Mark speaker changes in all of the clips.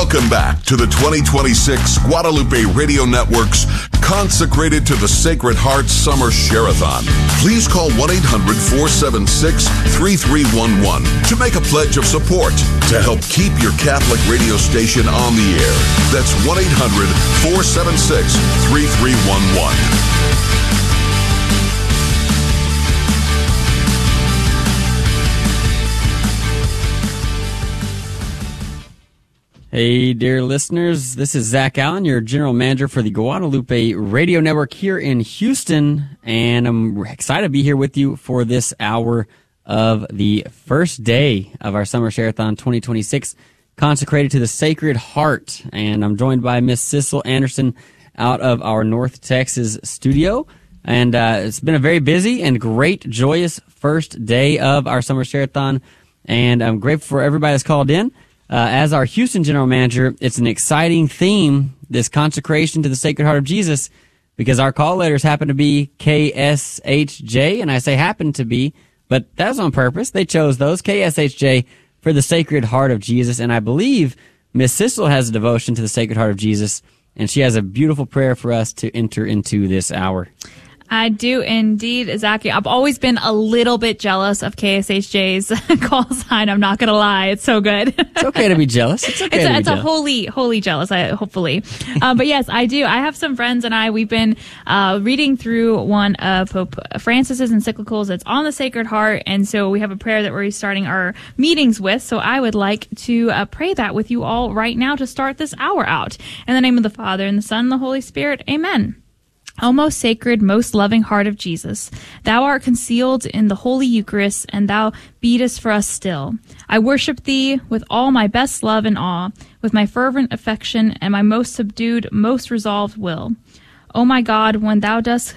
Speaker 1: Welcome back to the 2026 Guadalupe Radio Network's Consecrated to the Sacred Heart Summer Share-a-thon. Please call 1-800-476-3311 to make a pledge of support to help keep your Catholic radio station on the air. That's 1-800-476-3311.
Speaker 2: Hey, dear listeners, this is Zach Allen, your General Manager for the Guadalupe Radio Network here in Houston, and I'm excited to be here with you for this hour of the first day of our Summer Share-a-thon 2026, consecrated to the Sacred Heart, and I'm joined by Miss Sissel Anderson out of our North Texas studio, and it's been a very busy and great, joyous first day of our Summer Share-a-thon, and I'm grateful for everybody that's called in. As our Houston General Manager, it's an exciting theme, this consecration to the Sacred Heart of Jesus, because our call letters happen to be KSHJ, and I say happen to be, but that was on purpose. They chose those, KSHJ, for the Sacred Heart of Jesus, and I believe Miss Sissel has a devotion to the Sacred Heart of Jesus, and she has a beautiful prayer for us to enter into this hour.
Speaker 3: I do indeed, Zachy. I've always been a little bit jealous of KSHJ's call sign. I'm not going to lie. It's so good.
Speaker 2: It's okay to be jealous. It's okay to be jealous.
Speaker 3: It's a holy jealous, hopefully. But yes, I do. I have some friends and we've been reading through one of Pope Francis's encyclicals that's on the Sacred Heart. And so we have a prayer that we're starting our meetings with. So I would like to pray that with you all right now to start this hour out. In the name of the Father, and the Son, and the Holy Spirit. Amen. O most sacred, most loving heart of Jesus, thou art concealed in the Holy Eucharist, and thou beatest for us still. I worship thee with all my best love and awe, with my fervent affection and my most subdued, most resolved will. O my God, when thou dost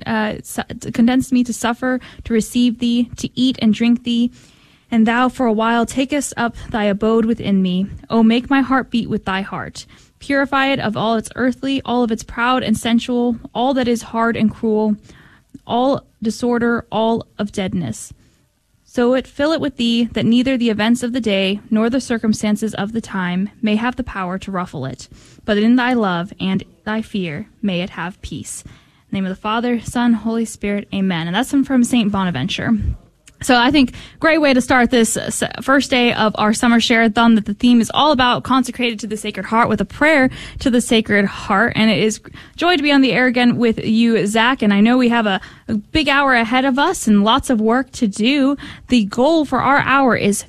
Speaker 3: condense me to suffer, to receive thee, to eat and drink thee, and thou for a while takest up thy abode within me, O make my heart beat with thy heart. Purify it of all its earthly, all of its proud and sensual, all that is hard and cruel, all disorder, all of deadness. So fill it with thee, that neither the events of the day, nor the circumstances of the time, may have the power to ruffle it, but in thy love and thy fear may it have peace. In the name of the Father, Son, Holy Spirit, amen. And that's from St. Bonaventure. So I think great way to start this first day of our Summer Share-a-thon, that the theme is all about consecrated to the Sacred Heart, with a prayer to the Sacred Heart. And it is joy to be on the air again with you, Zach. And I know we have a big hour ahead of us and lots of work to do. The goal for our hour is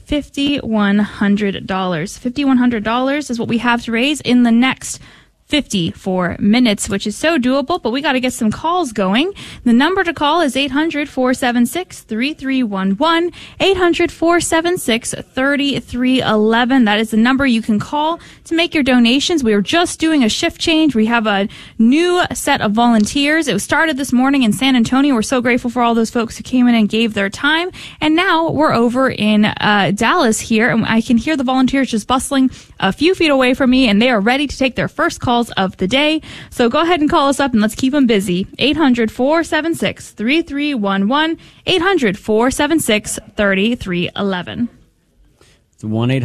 Speaker 3: $5,100. $5,100 is what we have to raise in the next 54 minutes, which is so doable, but we got to get some calls going. The number to call is 800-476-3311, 800-476-3311. That is the number you can call to make your donations. We are just doing a shift change. We have a new set of volunteers. It was started this morning in San Antonio. We're so grateful for all those folks who came in and gave their time. And now we're over in Dallas here, and I can hear the volunteers just bustling a few feet away from me, and they are ready to take their first call of the day. So go ahead and call us up and let's keep them busy. 800-476-3311, 800-476-3311.
Speaker 2: It's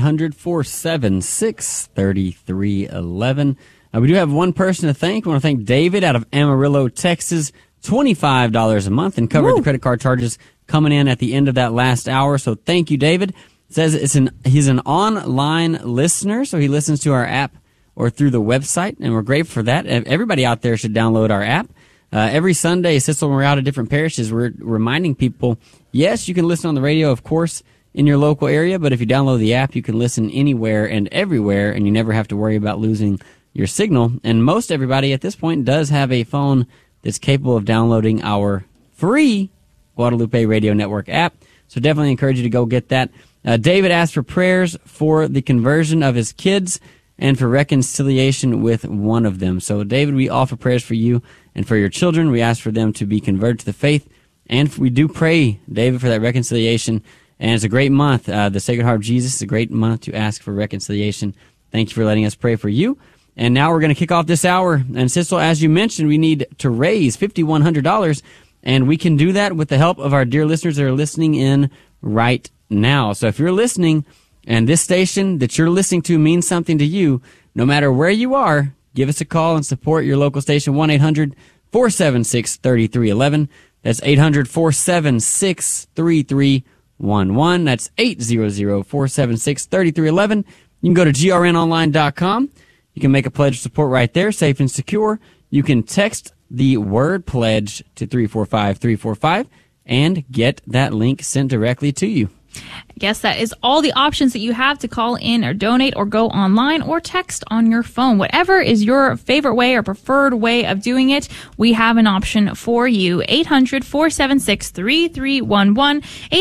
Speaker 2: 1-800-476-3311. We do have one person to thank. I want to thank David out of Amarillo, Texas. $25 a month and covered the credit card charges coming in at the end of that last hour. So thank you, David. It says he's an online listener, so he listens to our app or through the website, and we're grateful for that. Everybody out there should download our app. Every Sunday, Sissel, when we're out at different parishes, we're reminding people, yes, you can listen on the radio, of course, in your local area, but if you download the app, you can listen anywhere and everywhere, and you never have to worry about losing your signal. And most everybody at this point does have a phone that's capable of downloading our free Guadalupe Radio Network app, so definitely encourage you to go get that. David asked for prayers for the conversion of his kids and for reconciliation with one of them. So, David, we offer prayers for you and for your children. We ask for them to be converted to the faith, and we do pray, David, for that reconciliation. And it's a great month. The Sacred Heart of Jesus is a great month to ask for reconciliation. Thank you for letting us pray for you. And now we're going to kick off this hour. And, Sissel, as you mentioned, we need to raise $5,100, and we can do that with the help of our dear listeners that are listening in right now. So if you're listening, and this station that you're listening to means something to you, no matter where you are, give us a call and support your local station, 1-800-476-3311. That's 800-476-3311. That's 800-476-3311. You can go to grnonline.com. You can make a pledge of support right there, safe and secure. You can text the word pledge to 345-345 and get that link sent directly to you.
Speaker 3: Yes, that is all the options that you have to call in or donate or go online or text on your phone. Whatever is your favorite way or preferred way of doing it, we have an option for you. 800-476-3311,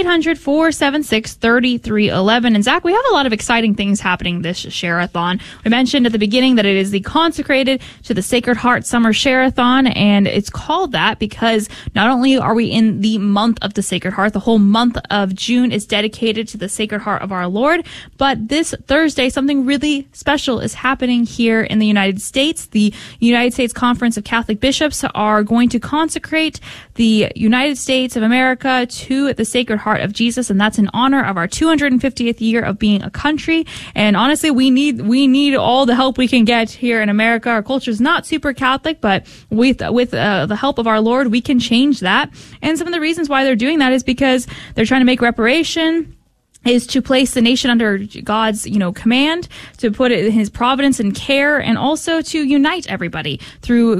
Speaker 3: 800-476-3311. And Zach, we have a lot of exciting things happening this Share-a-thon. We mentioned at the beginning that it is the consecrated to the Sacred Heart Summer Share-a-thon, and it's called that because not only are we in the month of the Sacred Heart, the whole month of June is dedicated to the Sacred Heart of our Lord. But this Thursday, something really special is happening here in the United States. The United States Conference of Catholic Bishops are going to consecrate the United States of America to the Sacred Heart of Jesus, and that's in honor of our 250th year of being a country. And honestly, we need all the help we can get here in America. Our culture is not super Catholic, but with the help of our Lord, we can change that. And some of the reasons why they're doing that is because they're trying to make reparation, is to place the nation under God's, command, to put it in his providence and care, and also to unite everybody through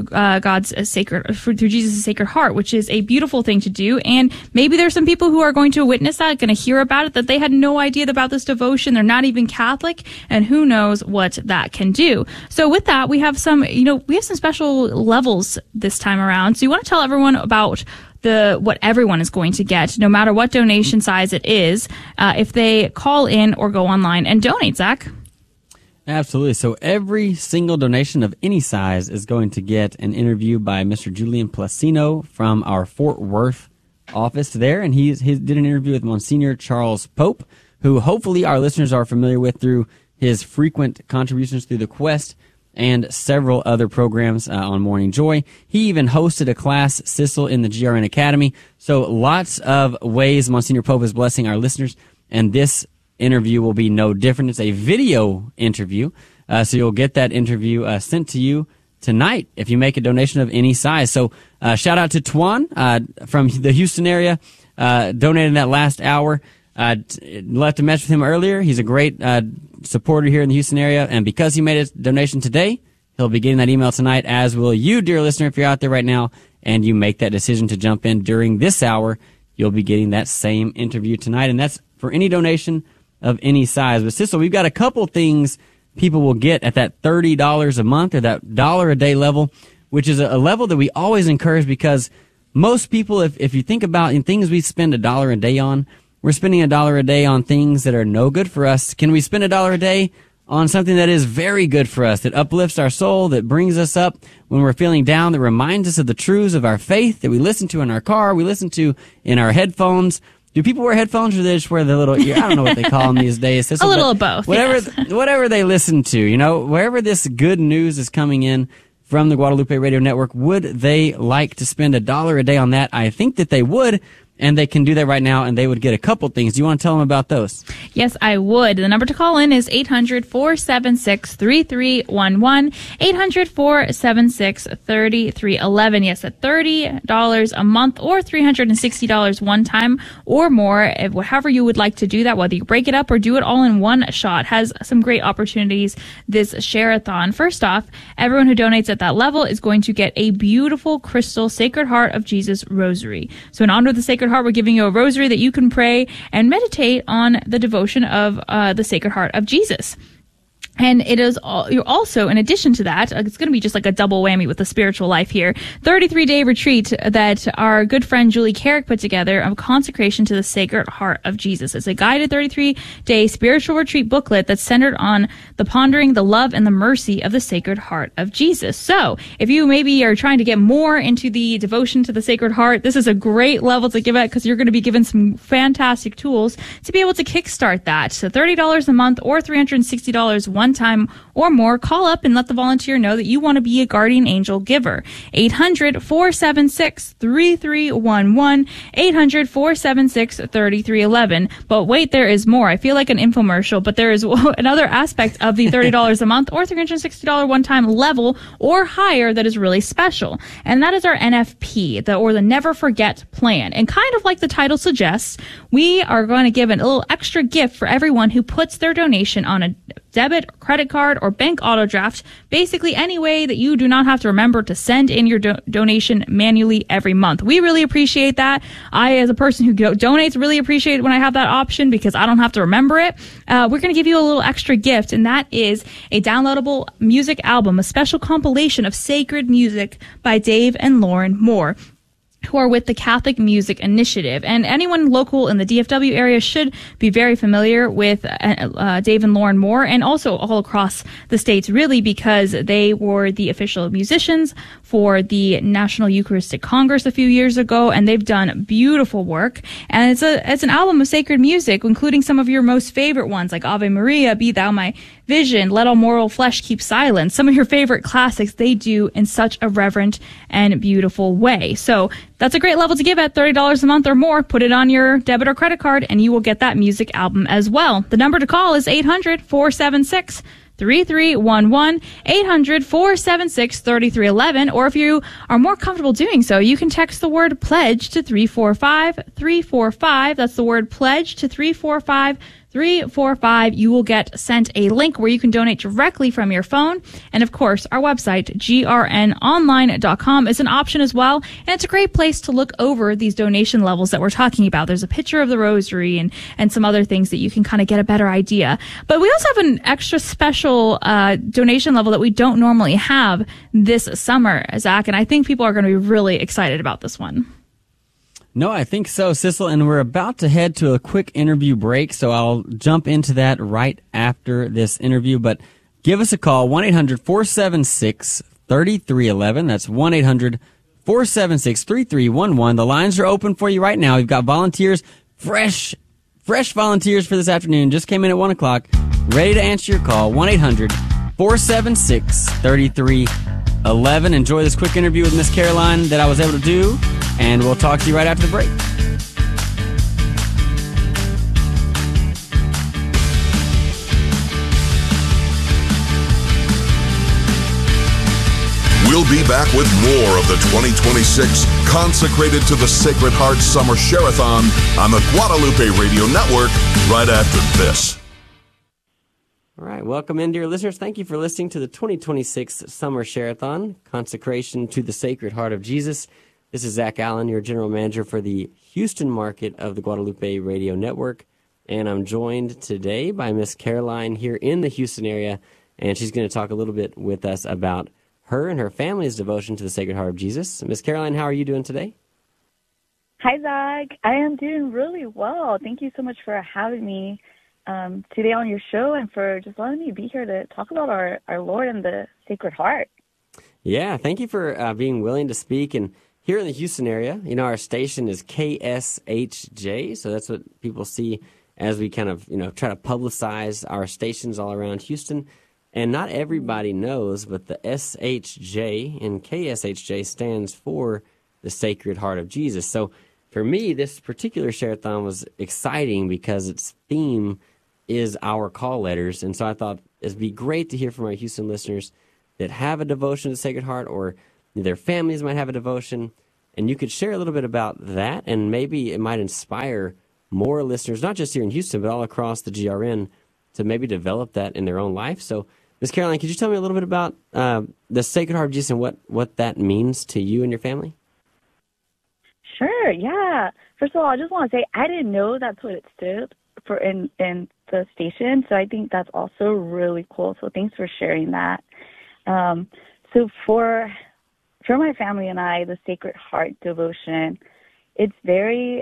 Speaker 3: through Jesus' Sacred Heart, which is a beautiful thing to do. And maybe there's some people who are going to witness that, going to hear about it, that they had no idea about this devotion. They're not even Catholic, and who knows what that can do. So with that, we have some special levels this time around. So you want to tell everyone about what everyone is going to get, no matter what donation size it is, if they call in or go online and donate, Zach.
Speaker 2: Absolutely. So every single donation of any size is going to get an interview by Mr. Julian Placino from our Fort Worth office there. And he did an interview with Monsignor Charles Pope, who hopefully our listeners are familiar with through his frequent contributions through the Quest and several other programs on Morning Joy. He even hosted a class, Sissel, in the GRN Academy. So lots of ways Monsignor Pope is blessing our listeners, and this interview will be no different. It's a video interview, so you'll get that interview sent to you tonight if you make a donation of any size. So shout out to Twan from the Houston area, donated that last hour. Left a message with him earlier. He's a great supporter here in the Houston area, and because he made a donation today, he'll be getting that email tonight, as will you, dear listener, if you're out there right now and you make that decision to jump in during this hour. You'll be getting that same interview tonight, and that's for any donation of any size. But Sissel, we've got a couple things people will get at that $30 a month or that $1 a day level, which is a level that we always encourage, because most people, if you think about things we spend $1 a day on, we're spending $1 a day on things that are no good for us. Can we spend $1 a day on something that is very good for us, that uplifts our soul, that brings us up when we're feeling down, that reminds us of the truths of our faith, that we listen to in our car, we listen to in our headphones? Do people wear headphones, or they just wear the little ear? I don't know what they call them these days.
Speaker 3: A little of both.
Speaker 2: Whatever they listen to, wherever this good news is coming in from the Guadalupe Radio Network, would they like to spend $1 a day on that? I think that they would. And they can do that right now, and they would get a couple things. Do you want to tell them about those? Yes, I would. The number to call in is 800-476-3311, 800-476-3311. Yes, at $30 a month or $360 one time or more, however you would like to do that, whether you break it up or do it all in one shot, has some great opportunities this Share-a-thon. First off, everyone who donates at that level is going to get a beautiful crystal Sacred Heart of Jesus rosary. So in honor of the Sacred Heart, we're giving you a rosary that you can pray and meditate on the devotion of the Sacred Heart of Jesus. And it is you're also, in addition to that, it's going to be just like a double whammy with the spiritual life here. 33-day retreat that our good friend Julie Carrick put together of consecration to the Sacred Heart of Jesus. It's a guided 33-day spiritual retreat booklet that's centered on the pondering the love and the mercy of the Sacred Heart of Jesus. So if you maybe are trying to get more into the devotion to the Sacred Heart, this is a great level to give it, because you're going to be given some fantastic tools to be able to kickstart that. So $30 a month or $360 one
Speaker 3: one time or more, call up and let the volunteer know that you want to be a guardian angel giver. 800-476-3311, 800-476-3311. But wait, there is more. I feel like an infomercial, but there is another aspect of the $30 a month or $360 one-time level or higher that is really special. And that is our NFP, or the Never Forget plan. And kind of like the title suggests, we are going to give a little extra gift for everyone who puts their donation on a debit, credit card, or bank auto draft, basically any way that you do not have to remember to send in your donation manually every month. We really appreciate that. I, as a person who donates, really appreciate it when I have that option because I don't have to remember it. We're going to give you a little extra gift, and that is a downloadable music album, a special compilation of sacred music by Dave and Lauren Moore, who are with the Catholic Music Initiative. And anyone local in the DFW area should be very familiar with Dave and Lauren Moore, and also all across the states, really, because they were the official musicians for the National Eucharistic Congress a few years ago, and they've done beautiful work. And it's an album of sacred music, including some of your most favorite ones, like Ave Maria, Be Thou My Vision, Let All Mortal Flesh Keep Silence. Some of your favorite classics they do in such a reverent and beautiful way. So that's a great level to give at $30 a month or more. Put it on your debit or credit card, and you will get that music album as well. The number to call is 800-476-3311, 800-476-3311, or if you are more comfortable doing so, you can text the word pledge to 345-345. That's the word pledge to 345-345. You will get sent a link where you can donate directly from your phone. And of course, our website, grnonline.com, is an option as well. And it's a great place to look over these donation levels that we're talking about. There's a picture of the rosary and some other things that you can kind of get a better idea. But we also have an extra special donation level that we don't normally have this summer, Zach. And I think people are going to be really excited about this one.
Speaker 2: No, I think so, Sissel, and we're about to head to a quick interview break, so I'll jump into that right after this interview. But give us a call, 1-800-476-3311. That's 1-800-476-3311. The lines are open for you right now. We've got volunteers, fresh volunteers for this afternoon. Just came in at 1 o'clock, ready to answer your call, 1-800-476-3311. Enjoy this quick interview with Miss Caroline that I was able to do, and we'll talk to you right after the break.
Speaker 1: We'll be back with more of the 2026 Consecrated to the Sacred Heart Summer Share-a-thon on the Guadalupe Radio Network right after this.
Speaker 2: All right, welcome in, dear listeners. Thank you for listening to the 2026 Summer Share-a-thon, Consecration to the Sacred Heart of Jesus. This is Zach Allen, your general manager for the Houston market of the Guadalupe Radio Network, and I'm joined today by Miss Caroline here in the Houston area, and she's going to talk a little bit with us about her and her family's devotion to the Sacred Heart of Jesus. Miss Caroline, how are you doing today?
Speaker 4: Hi, Zach. I am doing really well. Thank you so much for having me today on your show and for just letting me be here to talk about our Lord and the Sacred Heart.
Speaker 2: Yeah, thank you for being willing to speak. And here in the Houston area, you know, our station is KSHJ, so that's what people see as we kind of, you know, try to publicize our stations all around Houston. And not everybody knows, but the SHJ in KSHJ stands for the Sacred Heart of Jesus. So for me, this particular share-a-thon was exciting because its theme is our call letters. And so I thought it'd be great to hear from our Houston listeners that have a devotion to the Sacred Heart, or their families might have a devotion. And you could share a little bit about that, and maybe it might inspire more listeners, not just here in Houston, but all across the GRN, to maybe develop that in their own life. So, Ms. Caroline, could you tell me a little bit about the Sacred Heart of Jesus and what that means to you and your family?
Speaker 4: Sure, yeah. First of all, I just want to say I didn't know that's what it stood for in the station, so I think that's also really cool. So thanks for sharing that. So for my family and I, the Sacred Heart devotion, it's very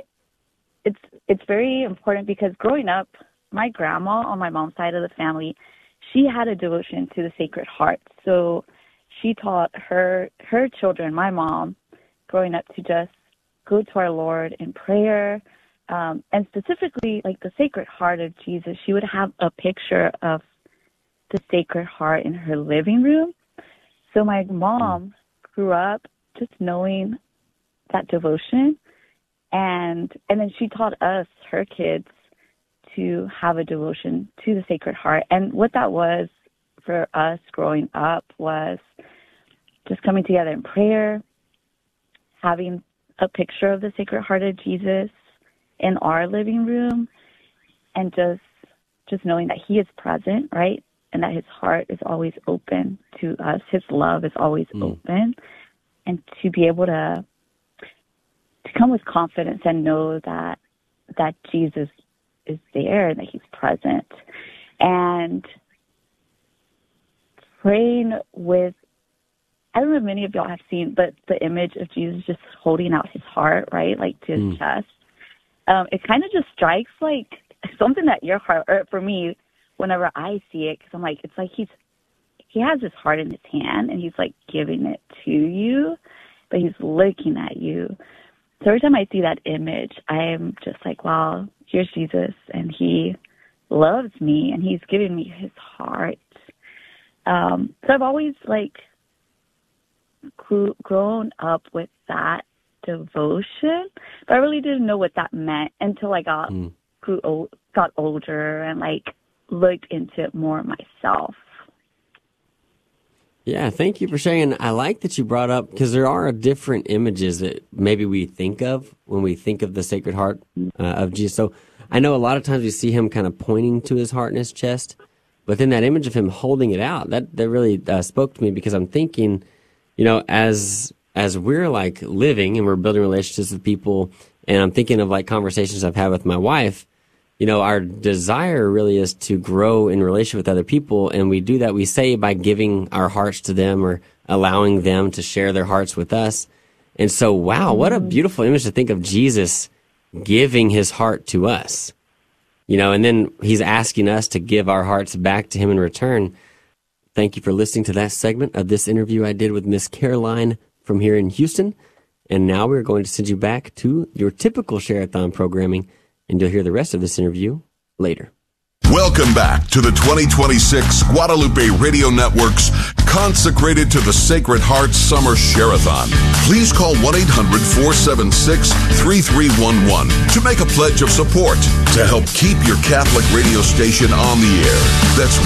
Speaker 4: important because growing up, my grandma on my mom's side of the family, she had a devotion to the Sacred Heart. So she taught her children, my mom, growing up, to just go to our Lord in prayer, and specifically like the Sacred Heart of Jesus. She would have a picture of the Sacred Heart in her living room. So my mom grew up just knowing that devotion, and then she taught us, her kids, to have a devotion to the Sacred Heart. And what that was for us growing up was just coming together in prayer, having a picture of the Sacred Heart of Jesus in our living room, and just knowing that he is present, right? And that his heart is always open to us. His love is always open. And to be able to come with confidence and know that Jesus is there and that he's present. And praying with, I don't know if many of y'all have seen, but the image of Jesus just holding out his heart, right, like to his chest. It kind of just strikes like something that your heart, or for me, whenever I see it, because I'm like, it's like he has his heart in his hand and he's like giving it to you, but he's looking at you. So every time I see that image, I'm just like, wow, here's Jesus, and he loves me and he's giving me his heart. So I've always like grown up with that devotion, but I really didn't know what that meant until I got older and like looked into it more myself.
Speaker 5: Yeah, thank you for sharing. I like that you brought up, because there are different images that maybe we think of when we think of the Sacred Heart of Jesus. So I know a lot of times we see him kind of pointing to his heart in his chest, but then that image of him holding it out, that really spoke to me, because I'm thinking, you know, as we're like living and we're building relationships with people, and I'm thinking of like conversations I've had with my wife, you know, our desire really is to grow in relationship with other people. And we do that, we say, by giving our hearts to them or allowing them to share their hearts with us. And so, wow, what a beautiful image to think of Jesus giving his heart to us, you know, and then he's asking us to give our hearts back to him in return. Thank you for listening to that segment of this interview I did with Miss Caroline from here in Houston. And now we're going to send you back to your typical Share-a-thon programming, and you'll hear the rest of this interview later.
Speaker 1: Welcome back to the 2026 Guadalupe Radio Network's consecrated to the Sacred Heart Summer Share-a-thon. Please call 1-800-476-3311 to make a pledge of support to help keep your Catholic radio station on the air. That's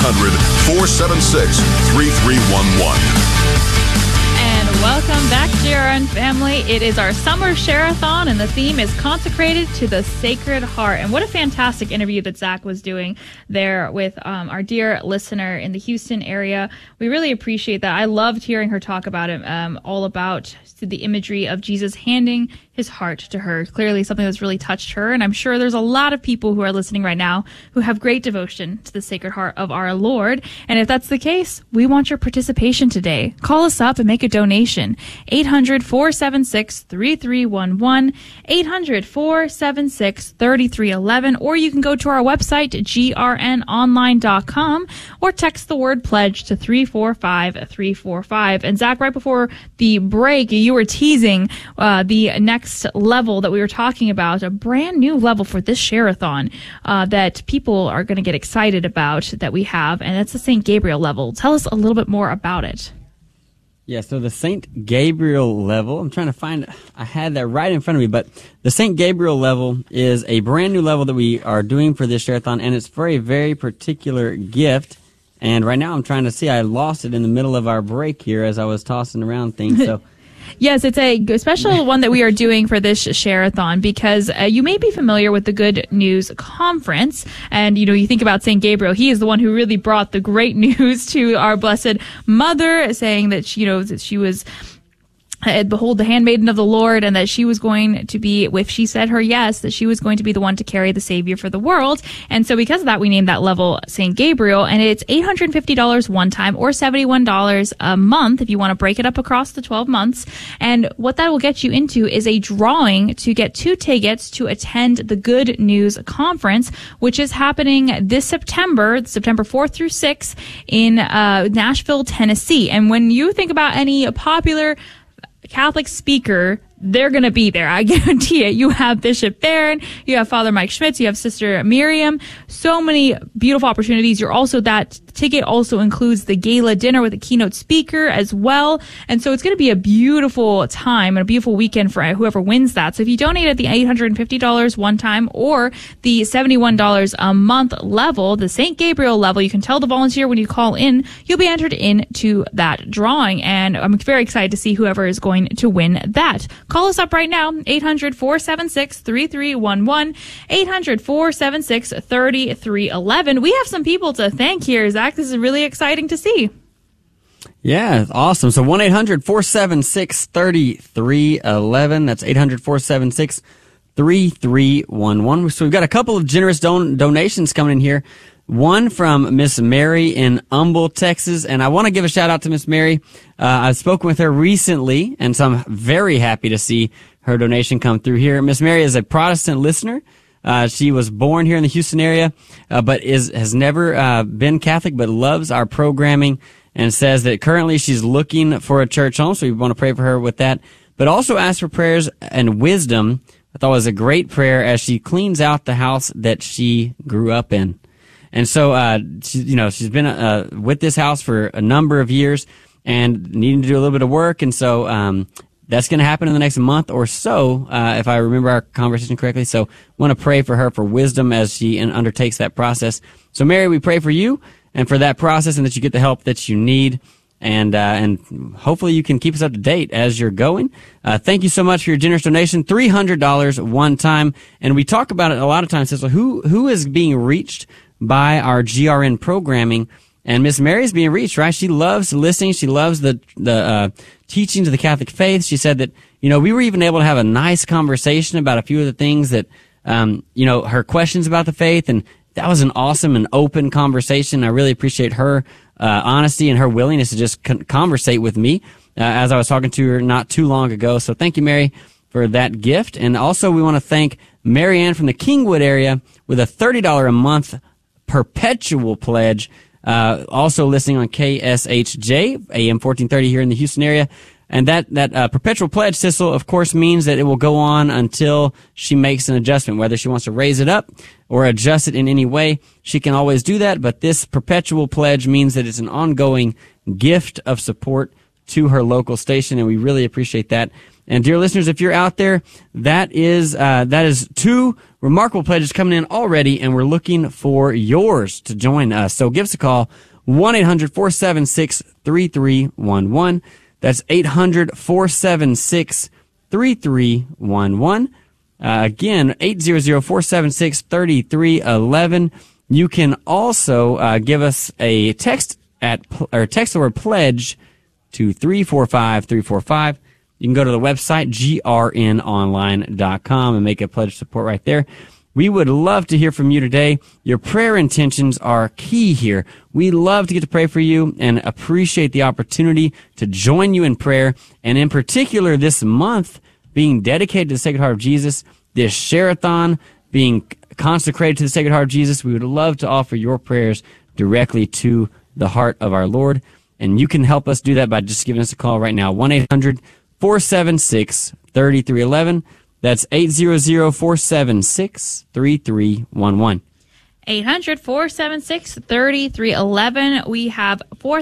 Speaker 1: 1-800-476-3311.
Speaker 3: Welcome back, JRN family. It is our summer share-a-thon, and the theme is consecrated to the Sacred Heart. And what a fantastic interview that Zach was doing there with our dear listener in the Houston area. We really appreciate that. I loved hearing her talk about it, all about the imagery of Jesus handing his heart to her. Clearly something that's really touched her, and I'm sure there's a lot of people who are listening right now who have great devotion to the Sacred Heart of our Lord. And if that's the case, we want your participation today. Call us up and make a donation. 800-476-3311, 800-476-3311, or you can go to our website, grnonline.com, or text the word pledge to 345-345. And Zach, right before the break, you were teasing the next level that we were talking about, a brand new level for this share-a-thon that people are going to get excited about that we have, and that's the St. Gabriel level. Tell us a little bit more about it.
Speaker 2: Yeah, so the St. Gabriel level, I'm trying to find, I had that right in front of me, but the St. Gabriel level is a brand new level that we are doing for this share-a-thon, and it's for a very particular gift. And right now I'm trying to see, I lost it in the middle of our break here as I was tossing around things, so...
Speaker 3: Yes, it's a special one that we are doing for this share-a-thon, because you may be familiar with the Good News Conference. And, you know, you think about St. Gabriel, he is the one who really brought the great news to our Blessed Mother, saying that, you know, that she was... behold the handmaiden of the Lord, and that she was going to be, if she said her yes, that she was going to be the one to carry the Savior for the world. And so because of that, we named that level St. Gabriel, and it's $850 one time or $71 a month if you want to break it up across the 12 months. And what that will get you into is a drawing to get 2 tickets to attend the Good News Conference, which is happening this September 4th through 6th in Nashville, Tennessee. And when you think about any popular Catholic speaker they're going to be there. I guarantee it. You have Bishop Barron, you have Father Mike Schmitz, you have Sister Miriam. So many beautiful opportunities. That ticket also includes the gala dinner with a keynote speaker as well. And so it's going to be a beautiful time and a beautiful weekend for whoever wins that. So if you donate at the $850 one time or the $71 a month level, the St. Gabriel level, you can tell the volunteer when you call in, you'll be entered into that drawing. And I'm very excited to see whoever is going to win that. Call us up right now, 800-476-3311, 800-476-3311. We have some people to thank here, Zach. This is really exciting to see.
Speaker 2: Yeah, awesome. So 1-800-476-3311. That's 800-476-3311. So we've got a couple of generous donations coming in here. One from Miss Mary in Humble, Texas. And I want to give a shout out to Miss Mary. I've spoken with her recently, and so I'm very happy to see her donation come through here. Miss Mary is a Protestant listener. She was born here in the Houston area, but has never been Catholic, but loves our programming and says that currently she's looking for a church home. So we want to pray for her with that, but also ask for prayers and wisdom. I thought it was a great prayer as she cleans out the house that she grew up in. And so, she's been with this house for a number of years and needing to do a little bit of work. And so, that's going to happen in the next month or so, if I remember our conversation correctly. So want to pray for her for wisdom as she undertakes that process. So Mary, we pray for you and for that process and that you get the help that you need. And hopefully you can keep us up to date as you're going. Thank you so much for your generous donation. $300 one time. And we talk about it a lot of times. So who is being reached by our GRN programming? And Miss Mary is being reached, right? She loves listening. She loves the teachings of the Catholic faith. She said that, we were even able to have a nice conversation about a few of the things that, her questions about the faith. And that was an awesome and open conversation. I really appreciate her honesty and her willingness to just conversate with me as I was talking to her not too long ago. So thank you, Mary, for that gift. And also we want to thank Mary Ann from the Kingwood area with a $30 a month perpetual pledge. Also listening on KSHJ, AM 1430 here in the Houston area. And that perpetual pledge, Sissel, of course, means that it will go on until she makes an adjustment. Whether she wants to raise it up or adjust it in any way, she can always do that. But this perpetual pledge means that it's an ongoing gift of support to her local station, and we really appreciate that. And dear listeners, if you're out there, that is two remarkable pledges coming in already, and we're looking for yours to join us. So give us a call, 1-800-476-3311. That's 800-476-3311. Again, 800-476-3311. You can also give us a text text the word pledge to 345-345. You can go to the website, grnonline.com, and make a pledge of support right there. We would love to hear from you today. Your prayer intentions are key here. We love to get to pray for you and appreciate the opportunity to join you in prayer. And in particular, this month being dedicated to the Sacred Heart of Jesus, this Share-a-thon being consecrated to the Sacred Heart of Jesus, we would love to offer your prayers directly to the heart of our Lord. And you can help us do that by just giving us a call right now, 1-800-476-3311. That's 800-476-3311.
Speaker 3: 800-476-3311. We have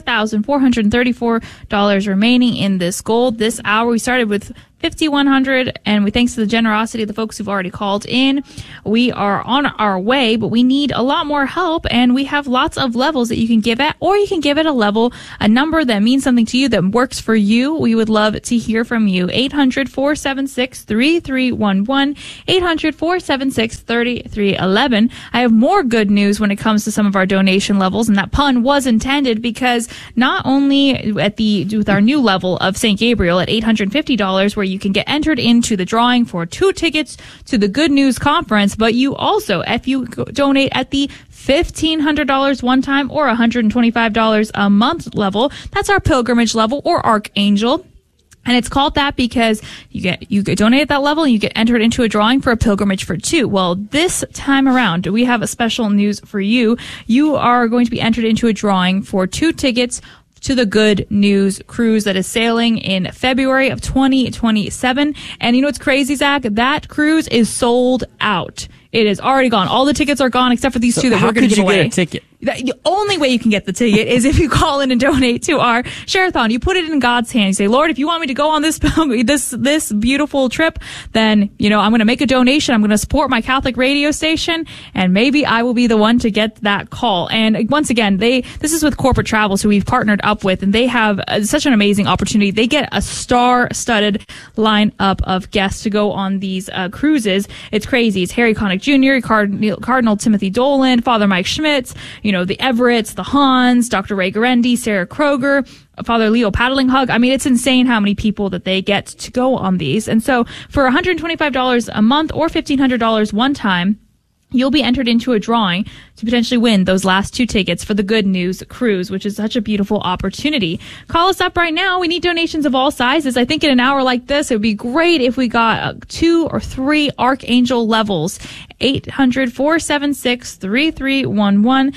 Speaker 3: $4,434 remaining in this goal. This hour, we started with $5,100, and we thanks to the generosity of the folks who've already called in. We are on our way, but we need a lot more help, and we have lots of levels that you can give at, or you can give it a number that means something to you, that works for you. We would love to hear from you. 800-476-3311, 800-476-3311. I have more good news when it comes to some of our donation levels, and that pun was intended, because not only with our new level of St. Gabriel at $850, where you can get entered into the drawing for 2 tickets to the Good News Conference, but you also, if you donate at the $1,500 one time or $125 a month level, that's our pilgrimage level or Archangel. And it's called that because you donate at that level and you get entered into a drawing for a pilgrimage for 2. Well, this time around, we have a special news for you. You are going to be entered into a drawing for 2 tickets to the Good News cruise that is sailing in February of 2027. And you know what's crazy, Zach? That cruise is sold out. It is already gone. All the tickets are gone except for these two that we're going to give away.
Speaker 2: How could you get a ticket?
Speaker 3: The only way you can get the ticket is if you call in and donate to our Share-a-thon. You put it in God's hand. You say, Lord, if you want me to go on this beautiful trip, then, you know, I'm going to make a donation. I'm going to support my Catholic radio station, and maybe I will be the one to get that call. And once again, this is with Corporate Travels, who we've partnered up with, and they have such an amazing opportunity. They get a star-studded lineup of guests to go on these cruises. It's crazy. It's Harry Connick Jr., Cardinal Timothy Dolan, Father Mike Schmitz, you know, the Everetts, the Hans, Dr. Ray Garendi, Sarah Kroger, Father Leo Paddling Hug. I mean, it's insane how many people that they get to go on these. And so for $125 a month or $1,500 one time, you'll be entered into a drawing to potentially win those last two tickets for the Good News cruise, which is such a beautiful opportunity. Call us up right now. We need donations of all sizes. I think in an hour like this, it would be great if we got 2 or 3 Archangel levels. 800-476-3311,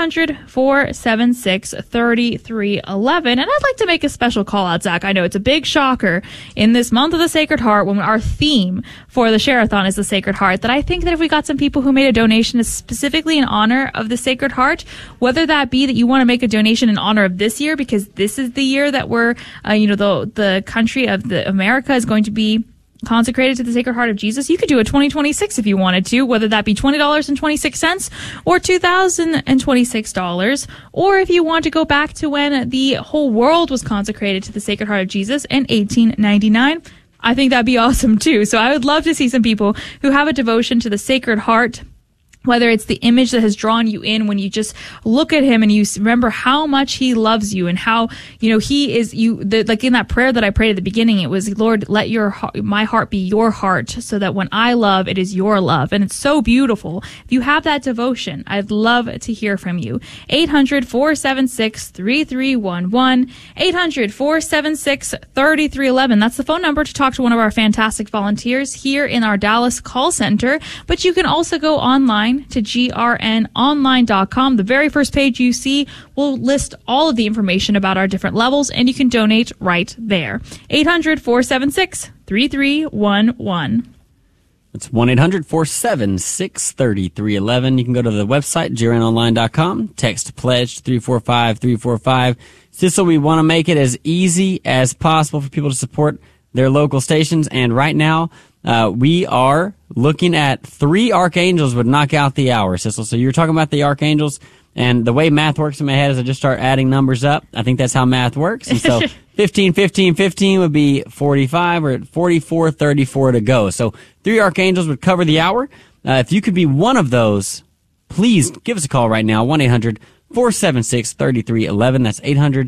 Speaker 3: 800-476-3311. And I'd like to make a special call out, Zach. I know it's a big shocker in this month of the Sacred Heart, when our theme for the Share-a-thon is the Sacred Heart, that I think that if we got some people who made a donation specifically in honor of the Sacred Heart, whether that be that you want to make a donation in honor of this year, because this is the year that we're, the country of America is going to be consecrated to the Sacred Heart of Jesus. You could do a 2026 if you wanted to, whether that be $20.26 or $2,026, or if you want to go back to when the whole world was consecrated to the Sacred Heart of Jesus in 1899. I think that'd be awesome too. So I would love to see some people who have a devotion to the Sacred Heart, whether it's the image that has drawn you in when you just look at him and you remember how much he loves you and how, you know, he is like in that prayer that I prayed at the beginning, it was, Lord, let my heart be your heart, so that when I love, it is your love. And it's so beautiful. If you have that devotion, I'd love to hear from you. 800-476-3311, 800-476-3311. That's the phone number to talk to one of our fantastic volunteers here in our Dallas call center. But you can also go online to grnonline.com. The very first page you see will list all of the information about our different levels, and you can donate right there. 800-476-3311.
Speaker 2: It's 1-800-476-3311. You can go to the website, grnonline.com, text pledge to 345-345. Sissel, we want to make it as easy as possible for people to support their local stations, and right now, we are looking at 3 archangels would knock out the hour, Sissel. So you're talking about the archangels, and the way math works in my head is I just start adding numbers up. I think that's how math works. And so 15, 15, 15 would be 45, or 44, 34 to go. So 3 archangels would cover the hour. If you could be one of those, please give us a call right now, 1-800-476-3311. That's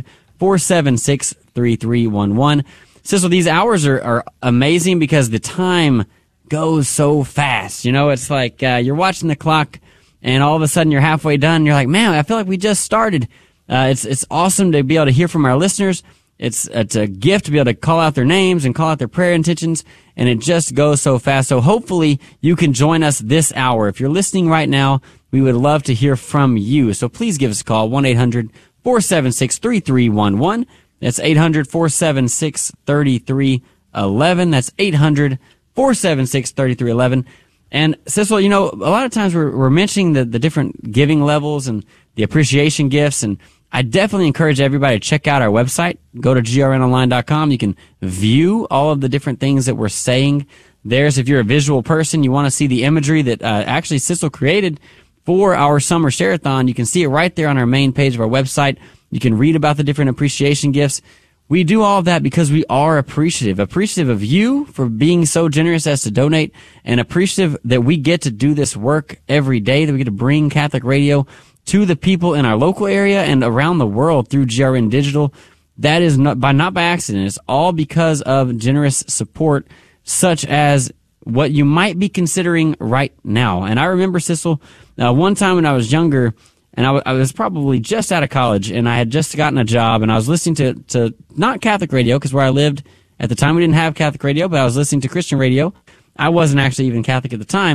Speaker 2: 800-476-3311. Sissel, these hours are amazing because the time goes so fast. You know, it's like you're watching the clock, and all of a sudden you're halfway done. And you're like, man, I feel like we just started. It's awesome to be able to hear from our listeners. It's a gift to be able to call out their names and call out their prayer intentions, and it just goes so fast. So hopefully you can join us this hour. If you're listening right now, we would love to hear from you. So please give us a call, 1-800-476-3311. That's 800-476-3311. That's 800-476-3311. And Sissel, you know, a lot of times we're mentioning the different giving levels and the appreciation gifts, and I definitely encourage everybody to check out our website. Go to grnonline.com. You can view all of the different things that we're saying there. So if you're a visual person, you want to see the imagery that actually Sissel created for our summer share-a-thon, you can see it right there on our main page of our website. You can read about the different appreciation gifts. We do all of that because we are appreciative of you for being so generous as to donate, and appreciative that we get to do this work every day, that we get to bring Catholic radio to the people in our local area and around the world through GRN Digital. That is not by accident. It's all because of generous support, such as what you might be considering right now. And I remember, Sissel, one time when I was younger, and I was probably just out of college, and I had just gotten a job, and I was listening to not Catholic radio, because where I lived at the time we didn't have Catholic radio, but I was listening to Christian radio. I wasn't actually even Catholic at the time,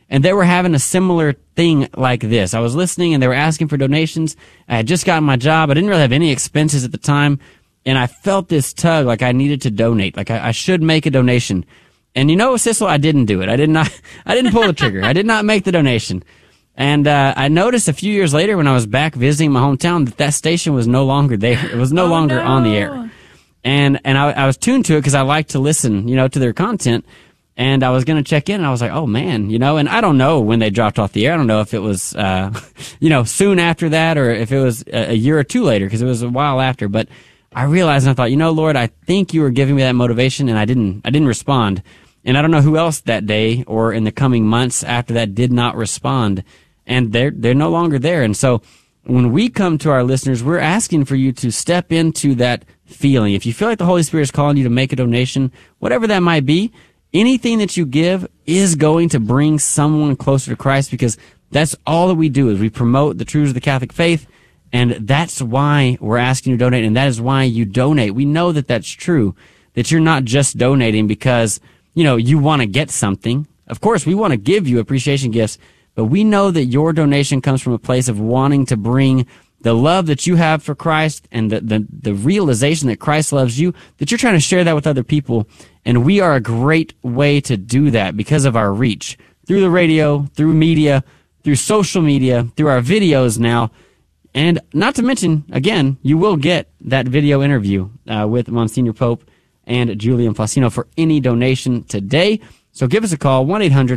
Speaker 2: and they were having a similar thing like this. I was listening, and they were asking for donations. I had just gotten my job. I didn't really have any expenses at the time, and I felt this tug like I needed to donate, like I should make a donation. And you know, Sissel, I didn't do it. I didn't pull the trigger. I did not make the donation. And I noticed a few years later when I was back visiting my hometown that station was no longer there. It was no longer on the air. And I was tuned to it because I like to listen, to their content. And I was going to check in, and I was like, oh, man, and I don't know when they dropped off the air. I don't know if it was, soon after that or if it was a year or two later, because it was a while after. But I realized, and I thought, Lord, I think you were giving me that motivation, and I didn't respond. And I don't know who else that day or in the coming months after that did not respond. And they're no longer there. And so when we come to our listeners, we're asking for you to step into that feeling. If you feel like the Holy Spirit is calling you to make a donation, whatever that might be, anything that you give is going to bring someone closer to Christ, because that's all that we do is we promote the truths of the Catholic faith. And that's why we're asking you to donate. And that is why you donate. We know that that's true, that you're not just donating because you want to get something. Of course, we want to give you appreciation gifts, but we know that your donation comes from a place of wanting to bring the love that you have for Christ and the realization that Christ loves you, that you're trying to share that with other people. And we are a great way to do that because of our reach through the radio, through media, through social media, through our videos now. And not to mention, again, you will get that video interview with Monsignor Pope and Julian Placino for any donation today. So give us a call,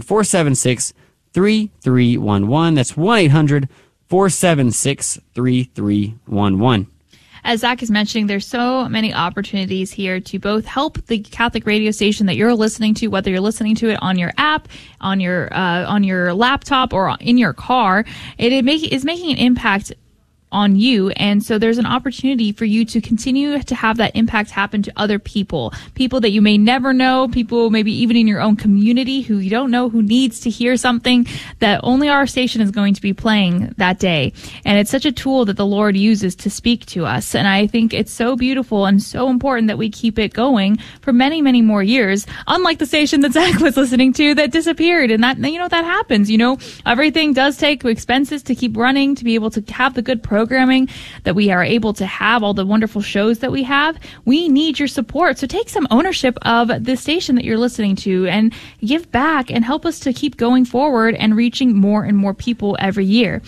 Speaker 2: 1-800-476-3311. That's 1-800-476-3311.
Speaker 3: As Zach is mentioning, there's so many opportunities here to both help the Catholic radio station that you're listening to, whether you're listening to it on your app, on your laptop, or in your car. It is making an impact on you, and so there's an opportunity for you to continue to have that impact happen to other people that you may never know, people maybe even in your own community who you don't know, who needs to hear something that only our station is going to be playing that day. And it's such a tool that the Lord uses to speak to us, and I think it's so beautiful and so important that we keep it going for many, many more years, unlike the station that Zach was listening to that disappeared. And that that happens. Everything does take expenses to keep running, to be able to have the good programming that we are able to have, all the wonderful shows that we have. We need your support. So take some ownership of the station that you're listening to and give back and help us to keep going forward and reaching more and more people every year.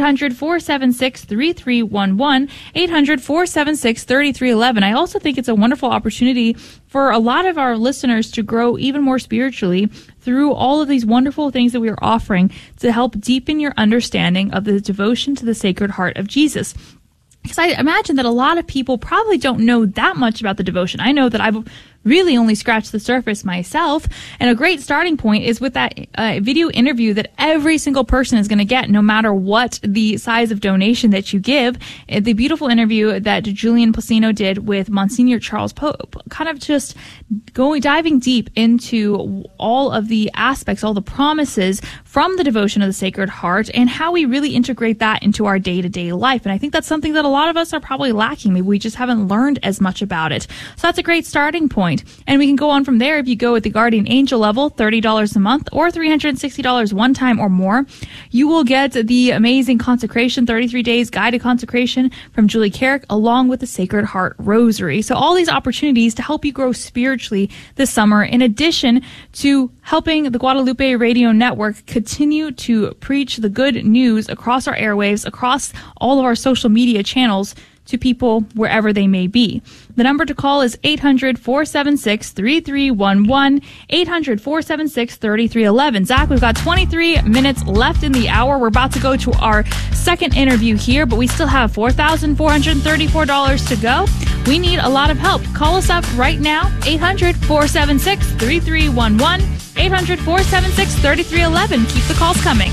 Speaker 3: 800-476-3311, 800-476-3311. I also think it's a wonderful opportunity for a lot of our listeners to grow even more spiritually through all of these wonderful things that we are offering to help deepen your understanding of the devotion to the Sacred Heart of Jesus. Because I imagine that a lot of people probably don't know that much about the devotion. I know that I've really only scratched the surface myself. And a great starting point is with that video interview that every single person is going to get, no matter what the size of donation that you give. The beautiful interview that Julian Placino did with Monsignor Charles Pope, kind of just diving deep into all of the aspects, all the promises from the devotion of the Sacred Heart and how we really integrate that into our day-to-day life. And I think that's something that a lot of us are probably lacking. Maybe we just haven't learned as much about it. So that's a great starting point. And we can go on from there. If you go with the Guardian Angel level, $30 a month or $360 one time or more, you will get the amazing consecration, 33 days guided consecration from Julie Carrick, along with the Sacred Heart Rosary. So all these opportunities to help you grow spiritually this summer, in addition to helping the Guadalupe Radio Network continue to preach the good news across our airwaves, across all of our social media channels, to people wherever they may be. The number to call is 800-476-3311, 800-476-3311. Zach, we've got 23 minutes left in the hour. We're about to go to our second interview here, but we still have $4,434 to go. We need a lot of help. Call us up right now, 800-476-3311, 800-476-3311. Keep the calls coming.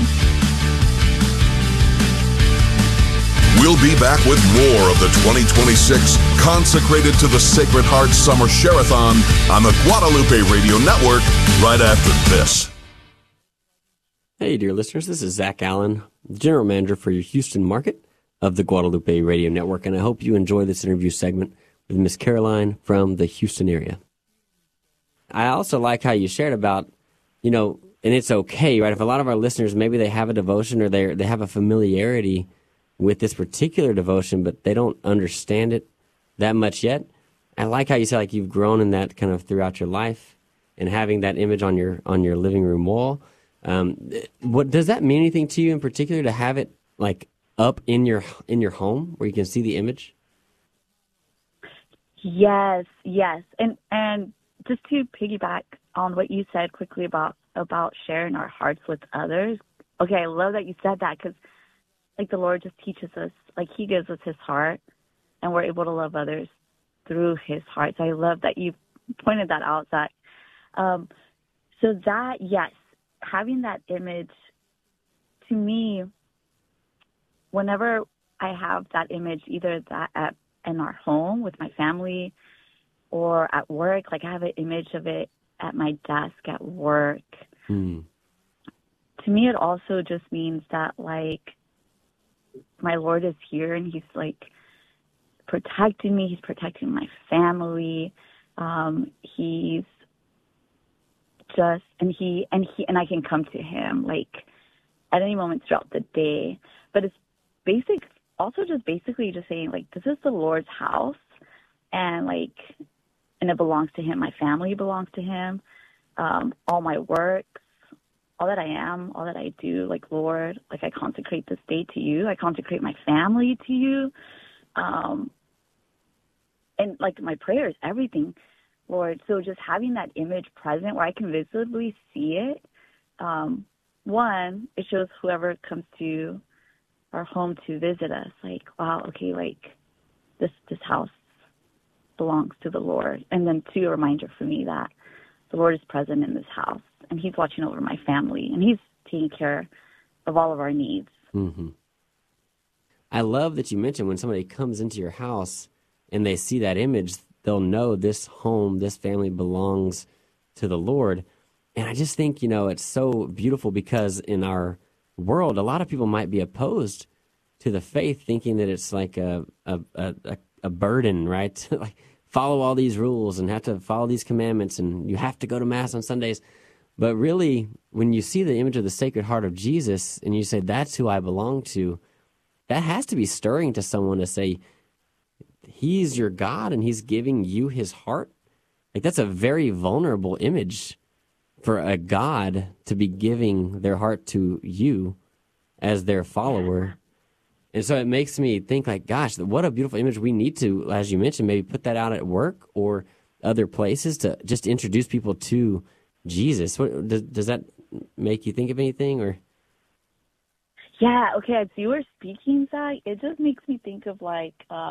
Speaker 1: We'll be back with more of the 2026 Consecrated to the Sacred Heart Summer Share-a-thon on the Guadalupe Radio Network right after this.
Speaker 5: Hey, dear listeners, this is Zach Allen, the General Manager for your Houston market of the Guadalupe Radio Network, and I hope you enjoy this interview segment with Miss Caroline from the Houston area. I also like how you shared about, and it's okay, right? If a lot of our listeners, maybe they have a devotion or they have a familiarity with this particular devotion, but they don't understand it that much yet. I like how you say like you've grown in that kind of throughout your life, and having that image on your living room wall. What does that mean anything to you in particular to have it like up in your home where you can see the image?
Speaker 4: Yes. And just to piggyback on what you said quickly about sharing our hearts with others. Okay, I love that you said that, because like the Lord just teaches us, like he gives us his heart, and we're able to love others through his heart. So I love that you pointed that out, Zach. So that, yes, having that image, to me, whenever I have that image, either that in our home with my family or at work, like I have an image of it at my desk at work. To me, it also just means that, like, my Lord is here and he's, like, protecting me. He's protecting my family. He's just, and I can come to him, like, at any moment throughout the day. But it's basically just saying, like, this is the Lord's house, and it belongs to him. My family belongs to him. All my works, all that I am, all that I do, like, Lord, like, I consecrate this day to you. I consecrate my family to you. And, like, my prayers, everything, Lord. So just having that image present where I can visibly see it, one, it shows whoever comes to our home to visit us, like, wow, okay, like, this house belongs to the Lord. And then two, a reminder for me that the Lord is present in this house, and he's watching over my family, and he's taking care of all of our needs.
Speaker 5: Mm-hmm. I love that you mentioned when somebody comes into your house and they see that image, they'll know this home, this family belongs to the Lord. And I just think, it's so beautiful, because in our world, a lot of people might be opposed to the faith, thinking that it's like a burden, right? Like, follow all these rules and have to follow these commandments, and you have to go to Mass on Sundays. But really, when you see the image of the Sacred Heart of Jesus and you say, that's who I belong to, that has to be stirring to someone to say, he's your God and he's giving you his heart. Like, that's a very vulnerable image for a God to be giving their heart to you as their follower. And so it makes me think, like, gosh, what a beautiful image. We need to, as you mentioned, maybe put that out at work or other places to just introduce people to Jesus. Does that make you think of anything? Or?
Speaker 4: Yeah, okay, as you were speaking, Zach, it just makes me think of, like,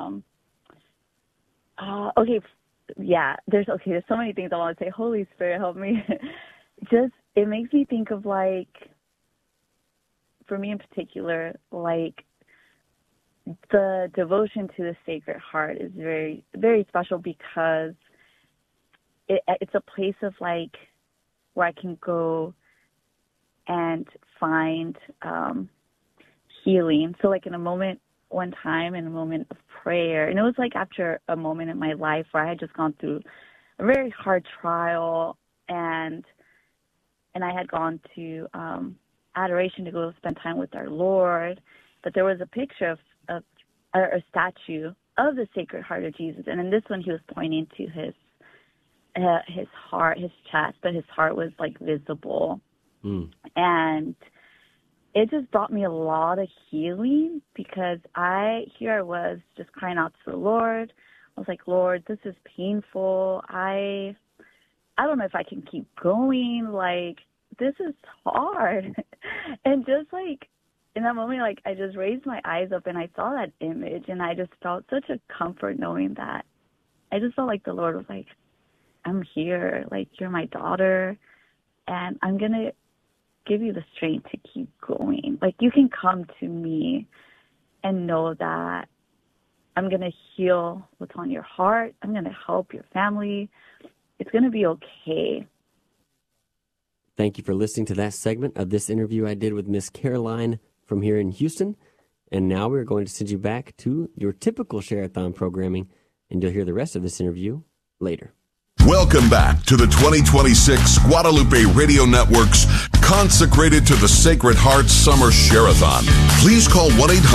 Speaker 4: there's so many things I want to say. Holy Spirit, help me. It makes me think of, like, for me in particular, like, the devotion to the Sacred Heart is very, very special, because it's a place of, like, where I can go and find healing. So, like, in a moment, one time in a moment of prayer, and it was like after a moment in my life where I had just gone through a very hard trial, and I had gone to adoration to go spend time with our Lord, but there was a picture of a statue of the Sacred Heart of Jesus, and in this one he was pointing to his heart, his chest, but his heart was, like, visible. And it just brought me a lot of healing, because I was just crying out to the Lord. I was like, Lord, this is painful. I don't know if I can keep going. Like, this is hard. And just, like, in that moment, like, I just raised my eyes up and I saw that image, and I just felt such a comfort knowing that. I just felt like the Lord was like, I'm here. Like, you're my daughter, and I'm going to give you the strength to keep going. Like, you can come to me and know that I'm going to heal what's on your heart. I'm going to help your family. It's going to be okay.
Speaker 5: Thank you for listening to that segment of this interview I did with Miss Caroline from here in Houston. And now we're going to send you back to your typical Share-a-thon programming, and you'll hear the rest of this interview later.
Speaker 1: Welcome back to the 2026 Guadalupe Radio Network's consecrated to the Sacred Heart Summer Share-a-thon. Please call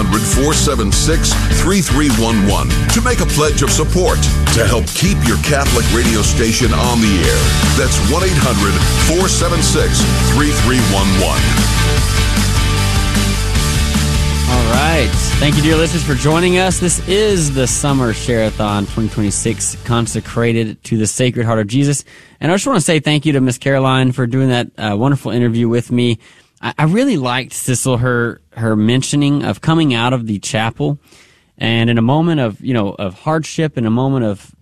Speaker 1: 1-800-476-3311 to make a pledge of support to help keep your Catholic radio station on the air. That's 1-800-476-3311.
Speaker 2: All right. Thank you, dear listeners, for joining us. This is the Summer Share-a-thon 2026, consecrated to the Sacred Heart of Jesus. And I just want to say thank you to Miss Caroline for doing that wonderful interview with me. I really liked, Sissel, her mentioning of coming out of the chapel, and in a moment of hardship, in a moment of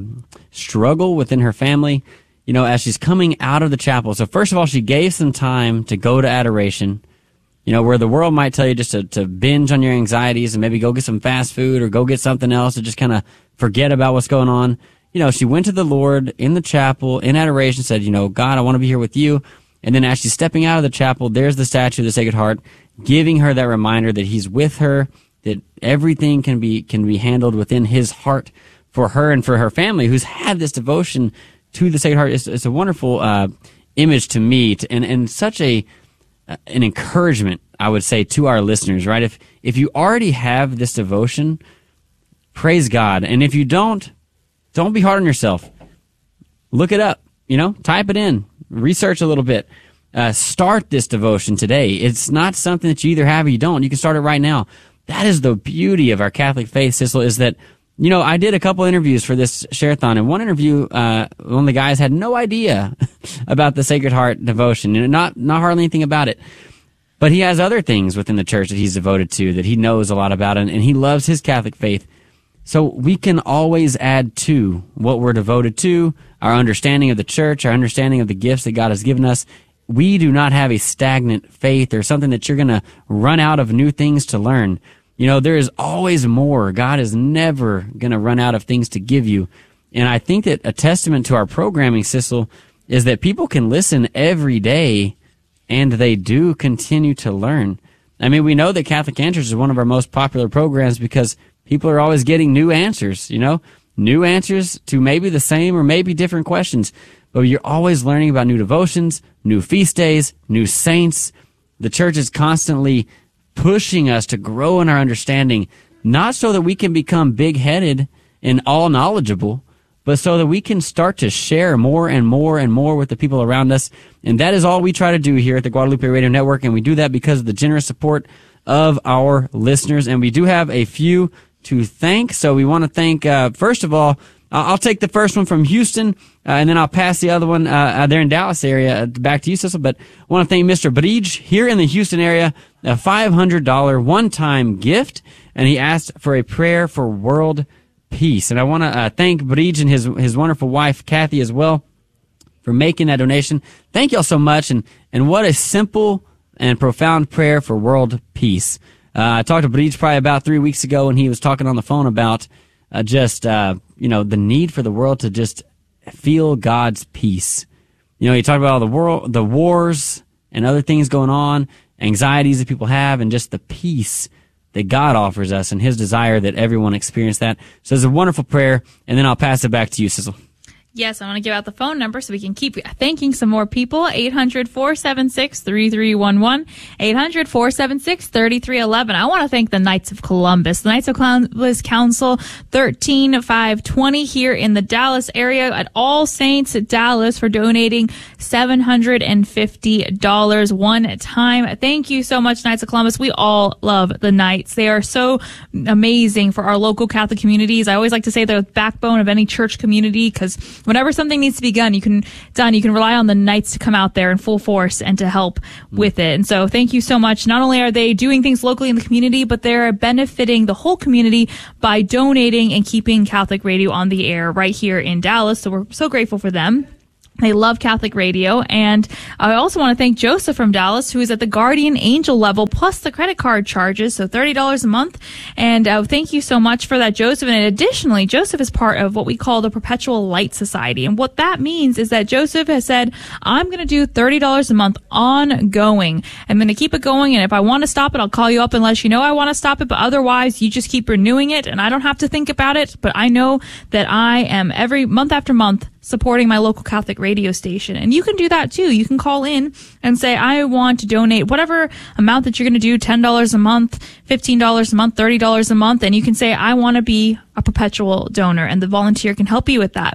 Speaker 2: struggle within her family, as she's coming out of the chapel. So first of all, she gave some time to go to adoration. Where the world might tell you just to binge on your anxieties and maybe go get some fast food or go get something else to just kind of forget about what's going on. She went to the Lord in the chapel in adoration, said, God, I want to be here with you. And then as she's stepping out of the chapel, there's the statue of the Sacred Heart, giving her that reminder that he's with her, that everything can be handled within his heart for her and for her family who's had this devotion to the Sacred Heart. It's a wonderful image to me and such an encouragement, I would say, to our listeners, right? If you already have this devotion, praise God. And if you don't be hard on yourself. Look it up, type it in, research a little bit. Start this devotion today. It's not something that you either have or you don't. You can start it right now. That is the beauty of our Catholic faith, Sissel, is that, I did a couple interviews for this Share-a-thon, and one interview, one of the guys had no idea about the Sacred Heart devotion, and not hardly anything about it. But he has other things within the church that he's devoted to, that he knows a lot about, and he loves his Catholic faith. So we can always add to what we're devoted to, our understanding of the church, our understanding of the gifts that God has given us. We do not have a stagnant faith or something that you're going to run out of new things to learn. There is always more. God is never going to run out of things to give you. And I think that a testament to our programming, Sissel, is that people can listen every day and they do continue to learn. I mean, we know that Catholic Answers is one of our most popular programs because people are always getting new answers, new answers to maybe the same or maybe different questions. But you're always learning about new devotions, new feast days, new saints. The church is constantly pushing us to grow in our understanding, not so that we can become big-headed and all-knowledgeable, but so that we can start to share more and more and more with the people around us. And that is all we try to do here at the Guadalupe Radio Network, and we do that because of the generous support of our listeners. And we do have a few to thank. So we want to thank, first of all, I'll take the first one from Houston, and then I'll pass the other one there in Dallas area back to you, Sissel. But I want to thank Mr. Bridge here in the Houston area, a $500 one-time gift, and he asked for a prayer for world peace. And I want to thank Bridge and his wonderful wife, Kathy, as well, for making that donation. Thank y'all so much, and what a simple and profound prayer for world peace. I talked to Bridge probably about 3 weeks ago, and he was talking on the phone about the need for the world to just feel God's peace. He talked about all the wars and other things going on, anxieties that people have, and just the peace that God offers us and his desire that everyone experience that. So it's a wonderful prayer, and then I'll pass it back to you, Sissel.
Speaker 3: Yes, I want to give out the phone number so we can keep thanking some more people. 800-476-3311. 800-476-3311. I want to thank the Knights of Columbus. The Knights of Columbus Council 13520 here in the Dallas area at All Saints Dallas for donating $750 one time. Thank you so much, Knights of Columbus. We all love the Knights. They are so amazing for our local Catholic communities. I always like to say they're the backbone of any church community because whenever something needs to be done, you can rely on the Knights to come out there in full force and to help with it. And so thank you so much. Not only are they doing things locally in the community, but they're benefiting the whole community by donating and keeping Catholic radio on the air right here in Dallas. So we're so grateful for them. They love Catholic radio. And I also want to thank Joseph from Dallas, who is at the Guardian Angel level, plus the credit card charges, so $30 a month. And thank you so much for that, Joseph. And additionally, Joseph is part of what we call the Perpetual Light Society. And what that means is that Joseph has said, I'm going to do $30 a month ongoing. I'm going to keep it going. And if I want to stop it, I'll call you up and let you know I want to stop it. But otherwise, you just keep renewing it. And I don't have to think about it. But I know that I am every month after month supporting my local Catholic radio station. And you can do that too. You can call in and say, I want to donate whatever amount that you're going to do, $10 a month, $15 a month, $30 a month. And you can say, I want to be a perpetual donor, and the volunteer can help you with that.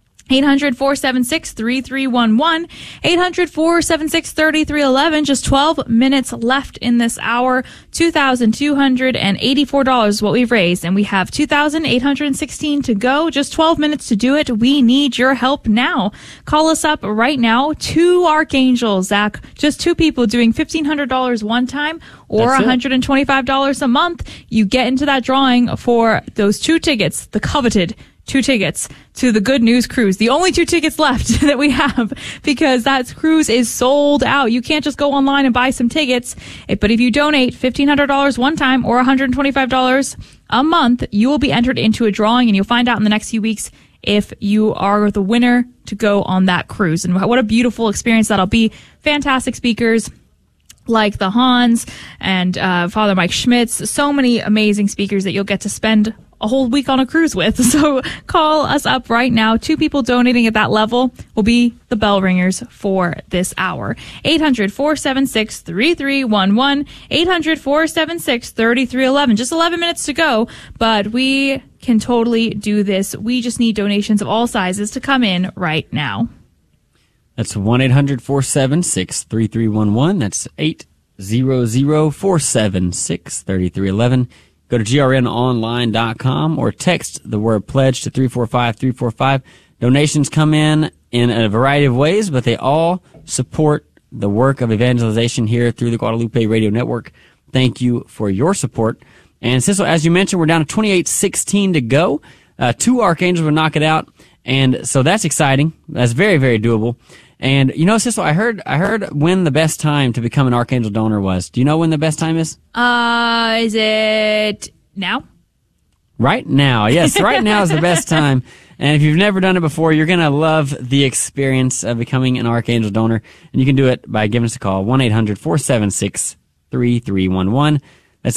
Speaker 3: 800-476-3311, 800-476-3311. Just 12 minutes left in this hour. $2,284 is what we've raised, and we have 2,816 to go. Just 12 minutes to do it. We need your help now. Call us up right now. 2 archangels, Zach. Just 2 people doing $1,500 one time or $125 a month. You get into that drawing for those 2 tickets, the coveted 2 tickets to the Good News Cruise. The only 2 tickets left that we have, because that cruise is sold out. You can't just go online and buy some tickets. But if you donate $1,500 one time or $125 a month, you will be entered into a drawing, and you'll find out in the next few weeks if you are the winner to go on that cruise. And what a beautiful experience that'll be. Fantastic speakers like the Hans and Father Mike Schmitz. So many amazing speakers that you'll get to spend a whole week on a cruise with. So call us up right now. 2 people donating at that level will be the bell ringers for this hour. 800-476-3311, 800-476-3311. Just 11 minutes to go, but we can totally do this. We just need donations of all sizes to come in right now.
Speaker 2: That's 1-800-476-3311. That's 800-476-3311. Go to grnonline.com or text the word pledge to 345-345. Donations come in a variety of ways, but they all support the work of evangelization here through the Guadalupe Radio Network. Thank you for your support. And Cecil, as you mentioned, we're down to 28:16 to go. 2 archangels will knock it out, and so that's exciting. That's very, very doable. And you know, Cecil, I heard when the best time to become an archangel donor was. Do you know when the best time is?
Speaker 3: Is it now?
Speaker 2: Right now, yes. Right now is the best time. And if you've never done it before, you're going to love the experience of becoming an archangel donor. And you can do it by giving us a call, 1-800-476-3311. That's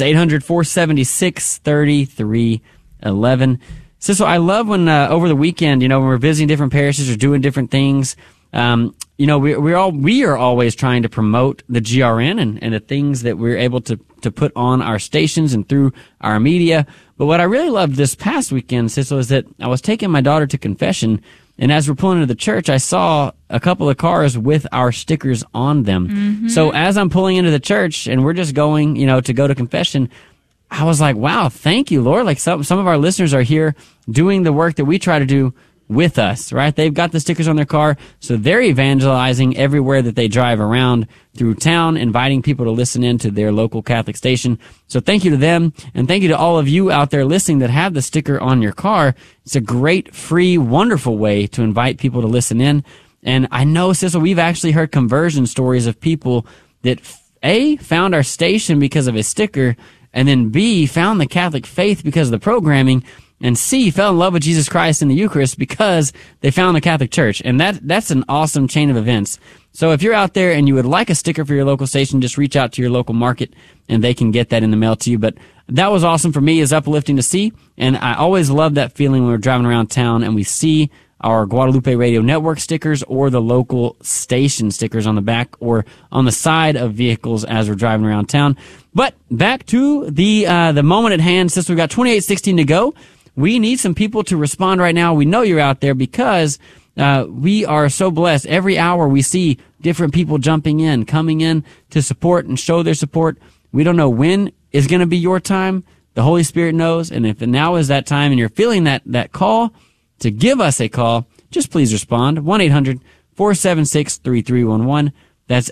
Speaker 2: 800-476-3311. Cecil, I love when over the weekend, you know, when we're visiting different parishes or doing different things, you know, we are always trying to promote the GRN and the things that we're able to put on our stations and through our media. But what I really loved this past weekend, Cecil, is that I was taking my daughter to confession, and as we're pulling into the church, I saw a couple of cars with our stickers on them. Mm-hmm. So as I'm pulling into the church and we're just going, you know, to go to confession, I was like, wow, thank you, Lord. Like some of our listeners are here doing the work that we try to do with us, right? They've got the stickers on their car, so they're evangelizing everywhere that they drive around through town, inviting people to listen in to their local Catholic station. So thank you to them, and thank you to all of you out there listening that have the sticker on your car. It's a great, free, wonderful way to invite people to listen in. And I know, Cecil, we've actually heard conversion stories of people that, A, found our station because of a sticker, and then B, found the Catholic faith because of the programming, and C, fell in love with Jesus Christ in the Eucharist because they found the Catholic Church. And that's an awesome chain of events. So if you're out there and you would like a sticker for your local station, just reach out to your local market and they can get that in the mail to you. But that was awesome for me. It's uplifting to see. And I always love that feeling when we're driving around town and we see our Guadalupe Radio Network stickers or the local station stickers on the back or on the side of vehicles as we're driving around town. But back to the moment at hand. Since we've got 28:16 to go, we need some people to respond right now. We know you're out there because we are so blessed. Every hour we see different people jumping in, coming in to support and show their support. We don't know when is going to be your time. The Holy Spirit knows. And if now is that time and you're feeling that call to give us a call, just please respond. 1-800-476-3311. That's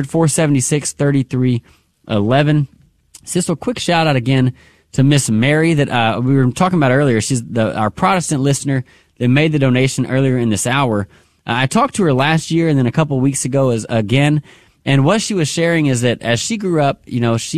Speaker 2: 800-476-3311. Cecil, quick shout out again to Miss Mary that we were talking about earlier. She's our Protestant listener that made the donation earlier in this hour. I talked to her last year and then a couple of weeks ago again, and what she was sharing is that as she grew up, you know, she